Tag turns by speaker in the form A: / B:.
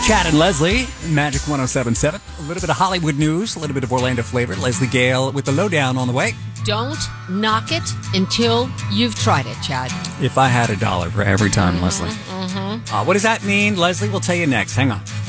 A: Chad and Leslie, Magic 107.7. A little bit of Hollywood news, a little bit of Orlando flavor. Leslie Gale with the lowdown on the way.
B: Don't knock it until you've tried it, Chad.
A: If I had $1 for every time, Leslie. What does that mean? Leslie will tell you next. Hang on.